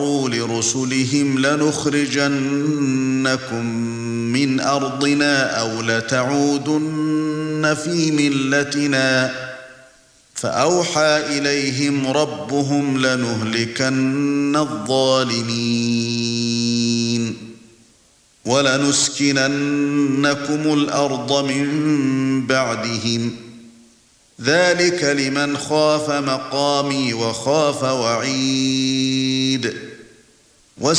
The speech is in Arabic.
لرسلهم لنخرجنكم من أرضنا أو لتعودن في ملتنا فأوحى إليهم ربهم لنهلكن الظالمين ولنسكننكم الأرض من بعدهم ذلك لمن خاف مقامي وخاف وعيد